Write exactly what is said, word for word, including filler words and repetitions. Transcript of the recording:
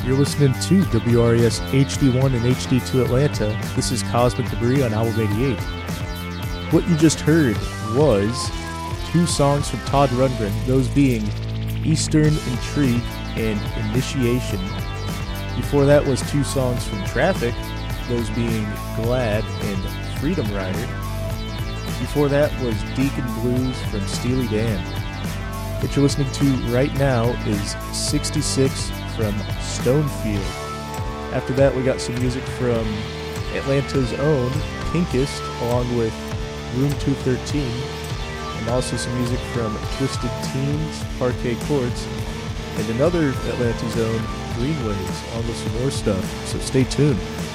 You're listening to W R E S H D one and H D two Atlanta. This is Cosmic Debris on Album eighty-eight. What you just heard was two songs from Todd Rundgren, those being Eastern Intrigue and Initiation. Before that was two songs from Traffic, those being Glad and Freedom Rider. Before that was Deacon Blues from Steely Dan. What you're listening to right now is sixty-six from Stonefield. After that, we got some music from Atlanta's own Pinkest, along with Room two thirteen, and also some music from Twisted Teens, Parquet Courts, and another Atlanta's own Greenways, along with some more stuff, so stay tuned.